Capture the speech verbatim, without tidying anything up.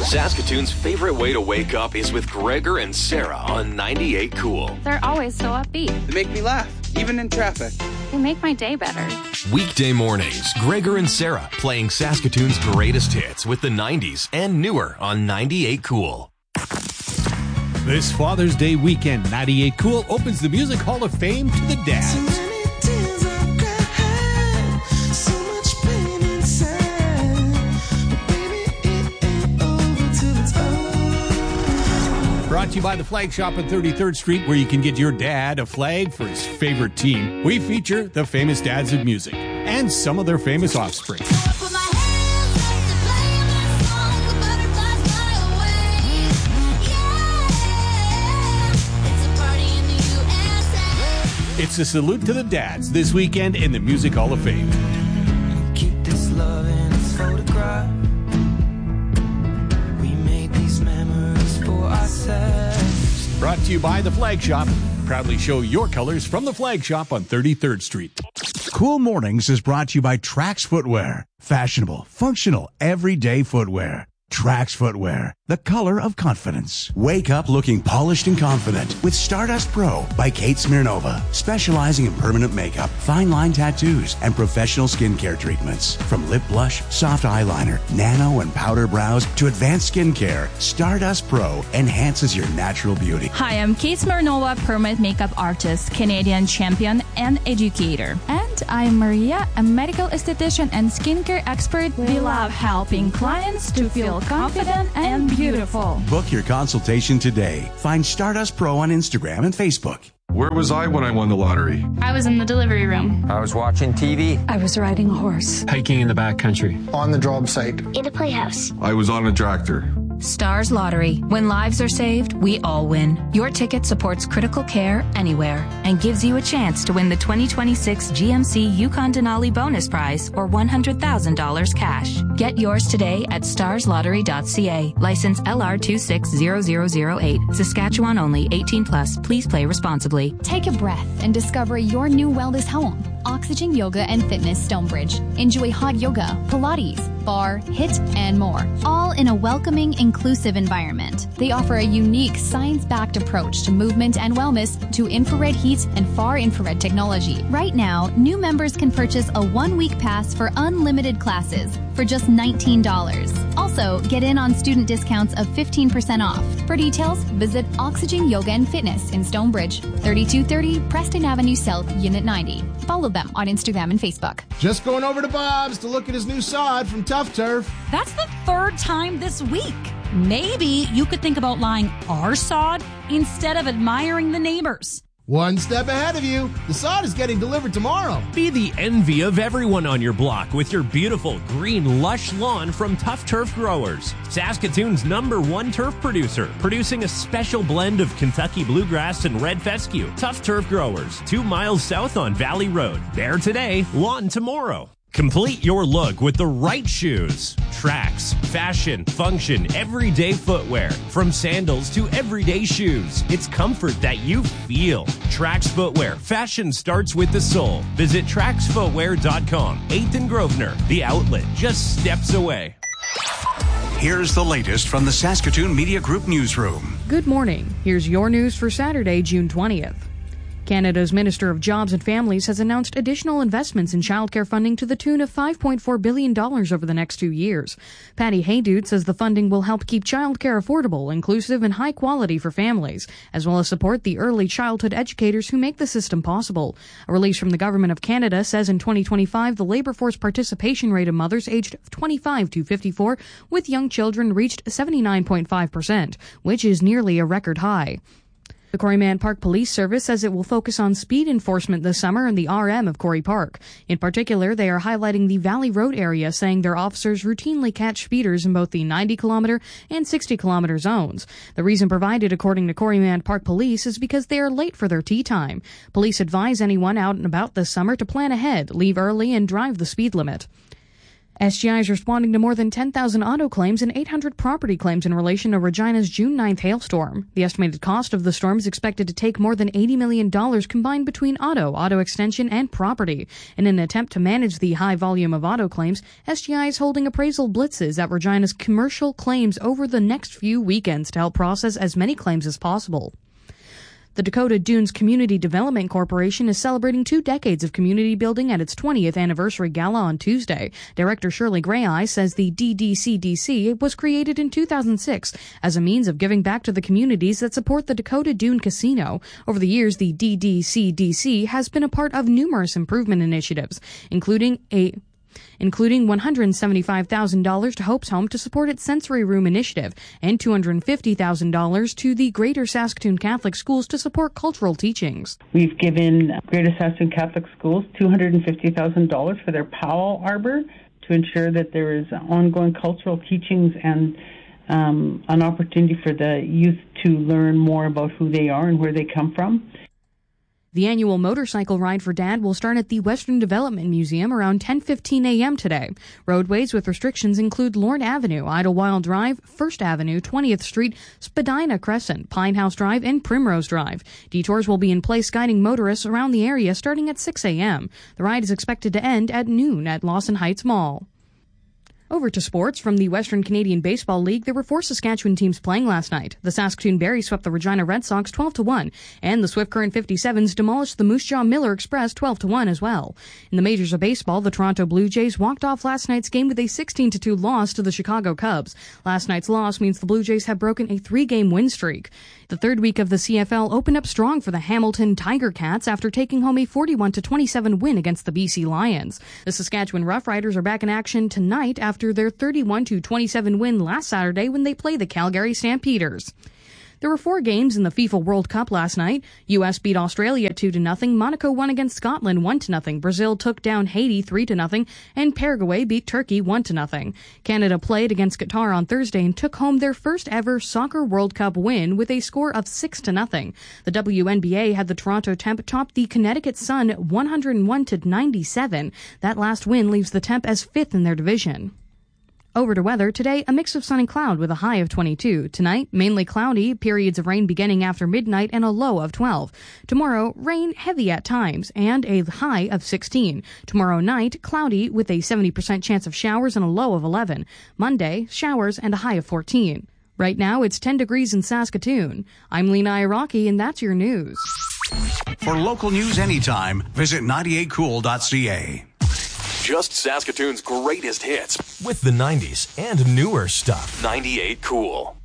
Saskatoon's favorite way to wake up is with Gregor and Sarah on ninety-eight Cool. They're always so upbeat. They make me laugh, even in traffic. They make my day better. Weekday mornings, Gregor and Sarah playing Saskatoon's greatest hits with the nineties and newer on ninety-eight Cool. This Father's Day weekend, ninety-eight Cool opens the Music Hall of Fame to the dads. Brought to you by the Flag Shop on thirty-third Street, where you can get your dad a flag for his favorite team. We feature the famous dads of music and some of their famous offspring. It's a salute to the dads this weekend in the Music Hall of Fame. Keep this love in its photograph. We made these memories for ourselves. Brought to you by the Flag Shop. Proudly show your colors from the Flag Shop on thirty-third Street. Cool Mornings is brought to you by Trax Footwear. Fashionable, functional, everyday footwear. Trax Footwear, the color of confidence. Wake up looking polished and confident with Stardust Pro by Kate Smirnova, specializing in permanent makeup, fine line tattoos, and professional skincare treatments. From lip blush, soft eyeliner, nano and powder brows to advanced skincare, Stardust Pro enhances your natural beauty. Hi, I'm Kate Smirnova, permanent makeup artist, Canadian champion, and educator. And I'm Maria, a medical esthetician and skincare expert. We love helping clients to feel confident and beautiful. Book your consultation today. Find Stardust Pro on Instagram and Facebook. Where was I when I won the lottery? I was in the delivery room. I was watching T V. I was riding a horse. Hiking in the backcountry. On the job site. In a playhouse. I was on a tractor. Stars Lottery. When lives are saved, we all win. Your ticket supports critical care anywhere and gives you a chance to win the twenty twenty-six G M C Yukon Denali bonus prize or one hundred thousand dollars cash. Get yours today at stars lottery dot c a. License L R two six zero zero zero eight. Saskatchewan only. eighteen plus. Please play responsibly. Take a breath and discover your new wellness home. Oxygen Yoga and Fitness Stonebridge. Enjoy hot yoga, Pilates, bar, HIIT, and more. All in a welcoming, inclusive environment. They offer a unique, science-backed approach to movement and wellness to infrared heat and far infrared technology. Right now, new members can purchase a one-week pass for unlimited classes for just nineteen dollars. Also, get in on student discounts of fifteen percent off. For details, visit Oxygen Yoga and Fitness in Stonebridge, thirty-two thirty Preston Avenue South, Unit ninety. Follow them on Instagram and Facebook. Just going over to Bob's to look at his new sod from Tough Turf. That's the third time this week. Maybe you could think about lying our sod instead of admiring the neighbors. One step ahead of you. The sod is getting delivered tomorrow. Be the envy of everyone on your block with your beautiful green lush lawn from Tough Turf Growers. Saskatoon's number one turf producer, producing a special blend of Kentucky bluegrass and red fescue. Tough Turf Growers, two miles south on Valley Road. Bare today, lawn tomorrow. Complete your look with the right shoes. Tracks, fashion, function, everyday footwear. From sandals to everyday shoes. It's comfort that you feel. Trax Footwear. Fashion starts with the sole. Visit trax footwear dot com. eighth and Grosvenor. The outlet just steps away. Here's the latest from the Saskatoon Media Group newsroom. Good morning. Here's your news for Saturday, June twentieth. Canada's Minister of Jobs and Families has announced additional investments in childcare funding to the tune of five point four billion dollars over the next two years. Patty Haydude says the funding will help keep childcare affordable, inclusive, and high quality for families, as well as support the early childhood educators who make the system possible. A release from the Government of Canada says in twenty twenty-five, the labour force participation rate of mothers aged twenty-five to fifty-four with young children reached seventy-nine point five percent, which is nearly a record high. The Corriman Park Police Service says it will focus on speed enforcement this summer in the R M of Corrie Park. In particular, they are highlighting the Valley Road area, saying their officers routinely catch speeders in both the ninety kilometer and sixty kilometer zones. The reason provided, according to Corriman Park Police, is because they are late for their tea time. Police advise anyone out and about this summer to plan ahead, leave early, and drive the speed limit. S G I is responding to more than ten thousand auto claims and eight hundred property claims in relation to Regina's June ninth hailstorm. The estimated cost of the storm is expected to take more than eighty million dollars combined between auto, auto extension, and property. In an attempt to manage the high volume of auto claims, S G I is holding appraisal blitzes at Regina's commercial claims over the next few weekends to help process as many claims as possible. The Dakota Dunes Community Development Corporation is celebrating two decades of community building at its twentieth anniversary gala on Tuesday. Director Shirley Grayeye says the D D C D C was created in two thousand six as a means of giving back to the communities that support the Dakota Dune Casino. Over the years, the D D C D C has been a part of numerous improvement initiatives, including a including one hundred seventy-five thousand dollars to Hope's Home to support its Sensory Room initiative and two hundred fifty thousand dollars to the Greater Saskatoon Catholic Schools to support cultural teachings. We've given Greater Saskatoon Catholic Schools two hundred fifty thousand dollars for their Powell Arbor to ensure that there is ongoing cultural teachings and um, an opportunity for the youth to learn more about who they are and where they come from. The annual motorcycle ride for Dad will start at the Western Development Museum around ten fifteen a.m. today. Roadways with restrictions include Lord Avenue, Idlewild Drive, First Avenue, twentieth Street, Spadina Crescent, Pinehouse Drive, and Primrose Drive. Detours will be in place guiding motorists around the area starting at six a.m. The ride is expected to end at noon at Lawson Heights Mall. Over to sports. From the Western Canadian Baseball League, there were four Saskatchewan teams playing last night. The Saskatoon Berries swept the Regina Red Sox twelve to one, and the Swift Current fifty-sevens demolished the Moose Jaw Miller Express twelve to one as well. In the majors of baseball, the Toronto Blue Jays walked off last night's game with a sixteen to two loss to the Chicago Cubs. Last night's loss means the Blue Jays have broken a three-game win streak. The third week of the C F L opened up strong for the Hamilton Tiger Cats after taking home a forty-one to twenty-seven win against the B C Lions. The Saskatchewan Roughriders are back in action tonight after their thirty-one to twenty-seven win last Saturday when they play the Calgary Stampeders. There were four games in the FIFA World Cup last night. U S beat Australia two to nothing. Monaco won against Scotland one to nothing. Brazil took down Haiti three to nothing, and Paraguay beat Turkey one to nothing. Canada played against Qatar on Thursday and took home their first ever Soccer World Cup win with a score of six to nothing. The W N B A had the Toronto Temp top the Connecticut Sun one hundred one to ninety-seven. That last win leaves the Temp as fifth in their division. Over to weather. Today, a mix of sun and cloud with a high of twenty-two. Tonight, mainly cloudy, periods of rain beginning after midnight and a low of twelve. Tomorrow, rain heavy at times and a high of sixteen. Tomorrow night, cloudy with a seventy percent chance of showers and a low of eleven. Monday, showers and a high of fourteen. Right now, it's ten degrees in Saskatoon. I'm Lena Iraqi, and that's your news. For local news anytime, visit ninety-eight cool dot c a. Just Saskatoon's greatest hits with the nineties and newer stuff. ninety-eight Cool.